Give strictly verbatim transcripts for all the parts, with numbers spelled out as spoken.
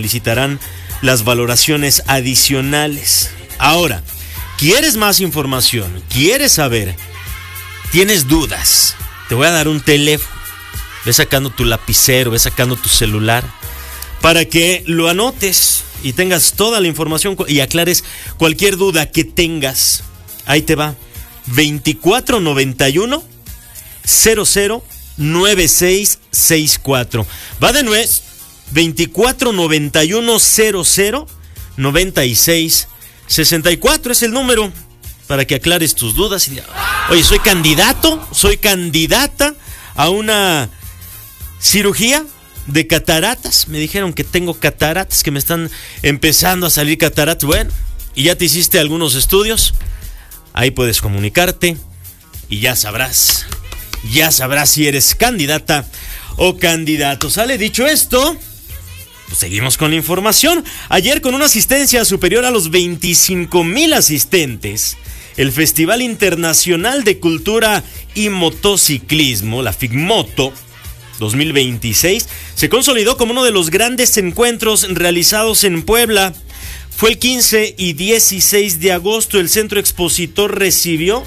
solicitarán las valoraciones adicionales. Ahora, ¿quieres más información? ¿Quieres saber? ¿Tienes dudas? Te voy a dar un teléfono. Ve sacando tu lapicero, ve sacando tu celular para que lo anotes y tengas toda la información y aclares cualquier duda que tengas. Ahí te va. veinticuatro noventa y uno cero cero nueve seis seis cuatro. Va de nuevo. veinticuatro noventa y uno cero cero noventa y seis sesenta y cuatro es el número para que aclares tus dudas y digas, oye, soy candidato, soy candidata a una cirugía de cataratas. Me dijeron que tengo cataratas, que me están empezando a salir cataratas. Bueno, y ya te hiciste algunos estudios. Ahí puedes comunicarte y ya sabrás, ya sabrás si eres candidata o candidato. ¿Sale? Dicho esto, pues seguimos con la información. Ayer, con una asistencia superior a los veinticinco mil asistentes, el Festival Internacional de Cultura y Motociclismo, la FICMoto dos mil veintiséis, se consolidó como uno de los grandes encuentros realizados en Puebla. Fue el quince y dieciséis de agosto. El centro expositor recibió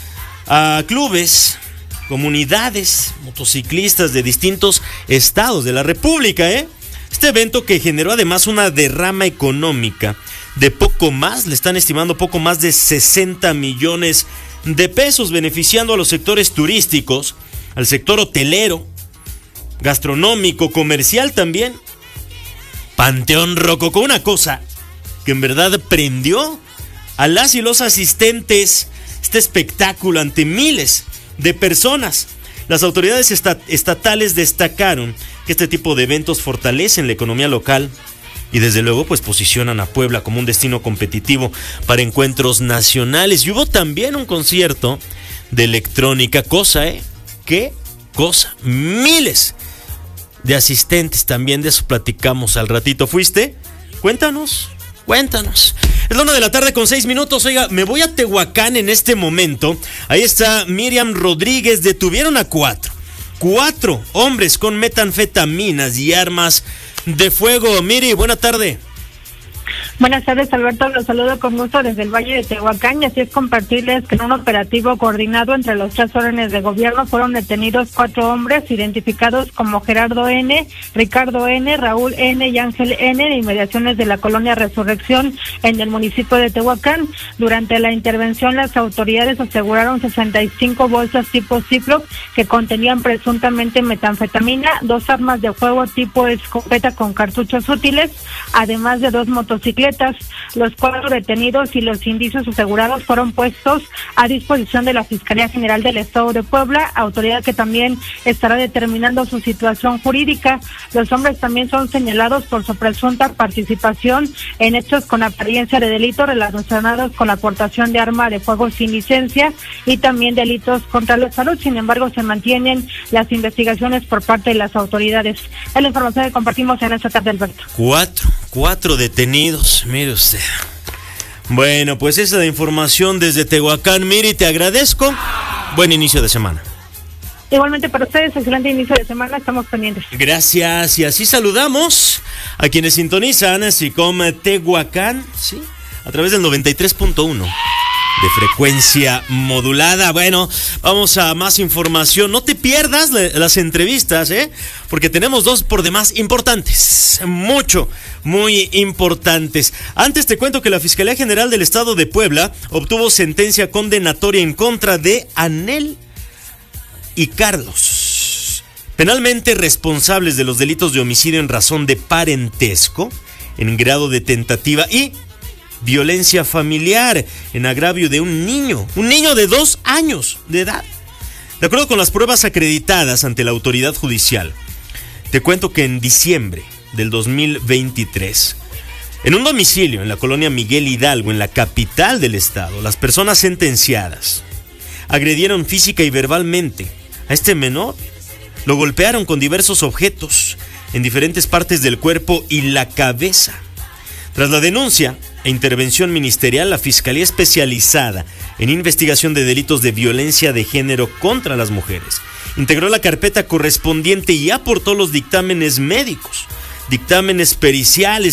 a clubes, comunidades, motociclistas de distintos estados de la República, ¿eh? Este evento, que generó además una derrama económica de poco más, le están estimando poco más de sesenta millones de pesos, beneficiando a los sectores turísticos, al sector hotelero, gastronómico, comercial también. Panteón Rococó, una cosa que en verdad prendió a las y los asistentes, este espectáculo ante miles de personas. Las autoridades estat- estatales destacaron que este tipo de eventos fortalecen la economía local y desde luego pues posicionan a Puebla como un destino competitivo para encuentros nacionales. Y hubo también un concierto de electrónica, cosa, ¿eh? ¿Qué cosa? Miles de asistentes también, de eso platicamos al ratito. ¿Fuiste? Cuéntanos, cuéntanos. Es la una de la tarde con seis minutos. Oiga, me voy a Tehuacán en este momento. Ahí está Miriam Rodríguez. Detuvieron a cuatro. Cuatro hombres con metanfetaminas y armas de fuego. Miri, buena tarde. Buenas tardes, Alberto, los saludo con gusto desde el Valle de Tehuacán, y así es compartirles que en un operativo coordinado entre los tres órdenes de gobierno fueron detenidos cuatro hombres identificados como Gerardo N., Ricardo N., Raúl N. y Ángel N. de inmediaciones de la colonia Resurrección en el municipio de Tehuacán. Durante la intervención, las autoridades aseguraron sesenta y cinco bolsas tipo Ziploc que contenían presuntamente metanfetamina, dos armas de fuego tipo escopeta con cartuchos útiles, además de dos motocicletas. Los cuatro detenidos y los indicios asegurados fueron puestos a disposición de la Fiscalía General del Estado de Puebla, autoridad que también estará determinando su situación jurídica. Los hombres también son señalados por su presunta participación en hechos con apariencia de delito relacionados con la aportación de arma de fuego sin licencia y también delitos contra la salud. Sin embargo, se mantienen las investigaciones por parte de las autoridades. Es la información que compartimos en esta tarde, Alberto. Cuatro, cuatro detenidos. Mire usted. Bueno, pues esa es la información desde Tehuacán. Miri, te agradezco. Buen inicio de semana. Igualmente para ustedes, excelente inicio de semana, estamos pendientes. Gracias, y así saludamos a quienes sintonizan SICOM Tehuacán, sí, a través del noventa y tres punto uno de frecuencia modulada. Bueno, vamos a más información. No te pierdas las entrevistas, ¿eh? Porque tenemos dos por demás importantes, mucho, muy importantes. Antes te cuento que la Fiscalía General del Estado de Puebla obtuvo sentencia condenatoria en contra de Anel y Carlos, penalmente responsables de los delitos de homicidio en razón de parentesco, en grado de tentativa y violencia familiar en agravio de un niño, un niño de dos años de edad. De acuerdo con las pruebas acreditadas ante la autoridad judicial, te cuento que en diciembre del dos mil veintitrés, en un domicilio en la colonia Miguel Hidalgo, en la capital del estado, las personas sentenciadas agredieron física y verbalmente a este menor. Lo golpearon con diversos objetos en diferentes partes del cuerpo y la cabeza. Tras la denuncia e intervención ministerial, la Fiscalía Especializada en Investigación de Delitos de Violencia de Género contra las Mujeres integró la carpeta correspondiente y aportó los dictámenes médicos, dictámenes periciales,